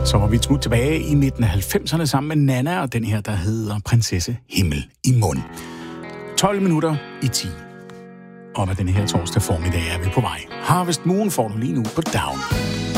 Så var vi et smut tilbage i midten af 90'erne sammen med Nana og den her, der hedder Prinsesse Himmel i mund. 12 minutter i 10. Og med den her torsdag formiddag er vi på vej. Harvest Moon får du lige nu på Down.